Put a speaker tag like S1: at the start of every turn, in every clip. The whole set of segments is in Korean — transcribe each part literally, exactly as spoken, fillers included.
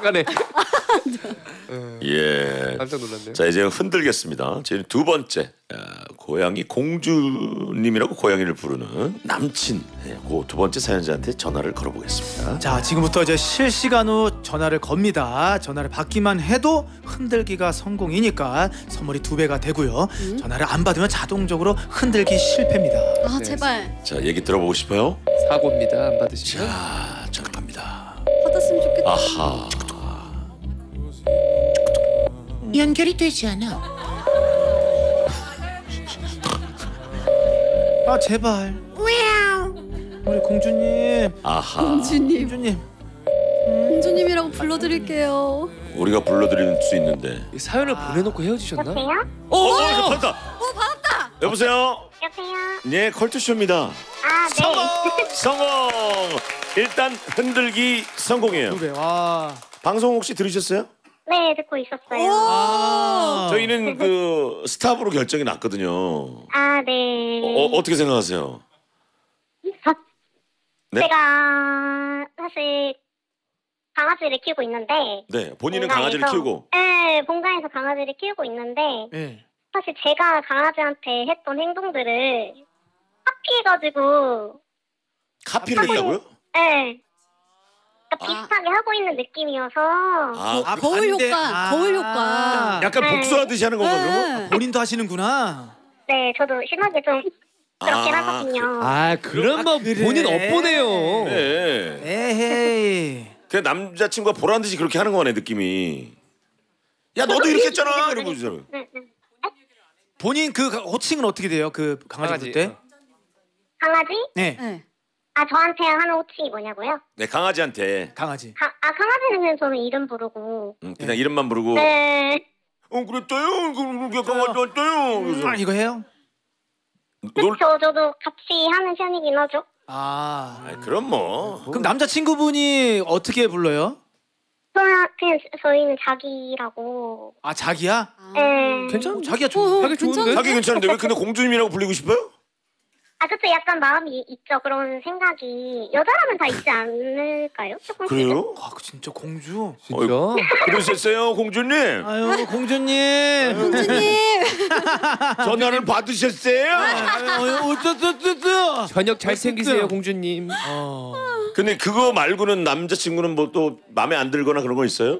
S1: 순간에.
S2: 예.
S1: 깜짝 놀랐네요.
S2: 자 이제 흔들겠습니다. 제 두 번째 아, 고양이 공주님이라고 고양이를 부르는 남친. 예, 그두 번째 사연자한테 전화를 걸어보겠습니다.
S3: 자 지금부터 이제 실시간으로 전화를 겁니다. 전화를 받기만 해도 흔들기가 성공이니까 선물이 두 배가 되고요.
S4: 음?
S3: 전화를 안 받으면 자동적으로 흔들기 실패입니다.
S4: 아
S1: 네.
S4: 제발
S2: 자 얘기 들어보고 싶어요?
S1: 사고입니다. 안 받으시면.
S2: 자 전화 갑니다.
S4: 받았으면 좋겠다.
S2: 아하.
S5: 연결이 되지 않아.
S3: 아 제발 우리 공주님.
S2: 아하.
S4: 공주님,
S3: 공주님.
S4: 공주님이라고 불러드릴게요.
S2: 우리가 불러드릴 수 있는데.
S1: 이 사연을 보내놓고 헤어지셨나?
S6: 여보세요?
S2: 어, 어, 받았다.
S4: 어 받았다.
S2: 여보세요.
S6: 여보세요?
S2: 네, 컬투쇼입니다.
S6: 아, 네.
S2: 성공! 성공! 일단 흔들기 성공이에요.
S3: 두 배. 와.
S2: 방송 혹시 들으셨어요?
S6: 네, 듣고 있었어요.
S3: 아.
S2: 저희는 그 스탑으로 결정이 났거든요.
S6: 아, 네.
S2: 어, 어떻게 생각하세요? 네?
S6: 제가 사실 강아지를 키우고 있는데
S2: 네, 본인은
S6: 본가에서-
S2: 강아지를 키우고.
S6: 네, 본가에서 강아지를 키우고 있는데
S3: 네.
S6: 사실 제가 강아지한테 했던 행동들을 카피해가지고
S2: 카피를 했다고요?
S6: 네. 그러니까
S4: 아.
S6: 비슷하게 하고 있는 느낌이어서
S2: 아,
S3: 아,
S4: 거울
S3: 반대.
S4: 효과, 거울 효과.
S2: 약간
S6: 네.
S2: 복수하듯이 하는 건가 그러면?
S4: 네.
S3: 본인도 하시는구나.
S6: 네, 저도 심하게 좀 그렇긴
S2: 아,
S6: 하거든요.
S1: 아 그런 뭐
S3: 그래.
S1: 본인 업보네요.
S2: 네.
S3: 에헤이.
S2: 그 남자친구가 보란 듯이 그렇게 하는 거네 느낌이. 야 너도 이렇게 했잖아 이러고 있어요.
S6: 네, 네.
S3: 본인 그 호칭은 어떻게 돼요? 그 강아지 부를 때?
S6: 강아지?
S3: 네.
S4: 네.
S6: 아, 저한테 하는 호칭이 뭐냐고요?
S2: 네 강아지한테
S3: 강아지.
S6: 가, 아, 강아지는 그냥 저는 이름 부르고.
S2: 음, 그냥 이름만 부르고.
S6: 네.
S2: 어 그랬어요. 그렇게 강아지 왔어요. 그래서
S3: 아 이거 해요?
S2: 놀.
S6: 그쵸, 저도 같이 하는 편이긴 하죠.
S3: 아.
S2: 아이, 그럼 뭐.
S3: 그럼 남자친구분이 어떻게 불러요?
S6: 그냥, 그냥 저희는 자기라고.
S3: 아 자기야?
S6: 네.
S1: 괜찮?
S3: 자기야
S4: 어,
S3: 좀.
S1: 자기 좋은데?
S2: 자기 괜찮은데 왜 근데 공주님이라고 불리고 싶어요?
S6: 아, 그쵸, 약간 마음이 있죠. 그런 생각이. 여자라면 다 있지 않을까요? 조금씩은?
S2: 그래요?
S3: 아 그 진짜 공주.
S1: 진짜?
S2: 그러셨어요 공주님?
S3: 아유 공주님.
S4: 공주님.
S2: 전화를 받으셨어요?
S3: 아유 어쩌쩌쩌쩌.
S1: 저녁 잘생기세요 공주님.
S3: 어.
S2: 근데 그거 말고는 남자친구는 뭐 또 마음에 안 들거나 그런 거 있어요?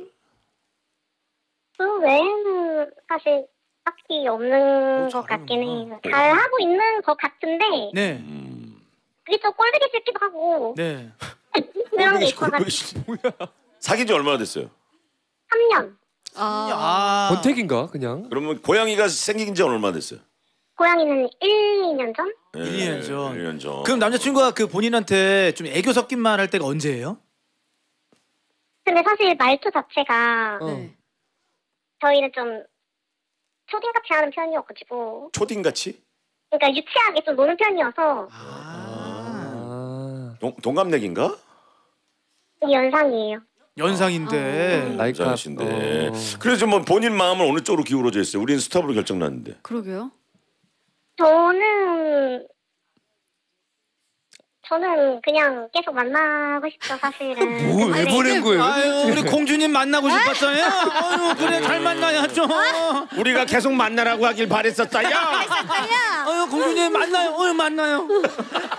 S6: 그 외에는 사실 딱히 없는
S3: 어,
S6: 것 같긴
S3: 잘하는구나.
S6: 해요. 잘 하고 있는 것 같은데
S3: 네.
S2: 음.
S6: 그게 좀 꼴보기 싫기도 하고
S3: 네.
S6: 그런 게 있어가지고.
S2: 사귄 지 얼마나 됐어요?
S6: 삼 년.
S4: 아.
S3: 아.
S1: 권태기인가 그냥?
S2: 그러면 고양이가 생긴 지 얼마나 됐어요?
S6: 고양이는 일, 이 년 전?
S2: 예,
S3: 일, 이 년 전.
S2: 일 년 전.
S3: 그럼 남자친구가 그 본인한테 좀 애교 섞인 말 할 때가 언제예요?
S6: 근데 사실 말투 자체가
S1: 어.
S4: 네.
S6: 저희는 좀 초딩같이 하는 편이어가지고
S2: 초딩같이?
S6: 그러니까 유치하게 좀 노는 편이어서
S3: 아.
S1: 아.
S2: 동, 동갑내기인가?
S6: 이게 연상이에요.
S3: 연상인데.
S1: 나이가
S2: 연상이신데.
S1: 어.
S2: 그래서 뭐 본인 마음은 어느 쪽으로 기울어져 있어요? 우리는 스탑으로 결정났는데.
S4: 그러게요.
S6: 저는 저는 그냥 계속 만나고 싶죠 사실은.
S1: 뭐 왜
S6: 근데
S1: 보낸 거예요?
S3: 아유 우리 공주님 만나고 싶었어요. 아유 그래 잘 만나야죠.
S2: 우리가 계속 만나라고 하길 바랬었어요.
S4: 아야.
S3: 아유 공주님 만나요. 어 만나요.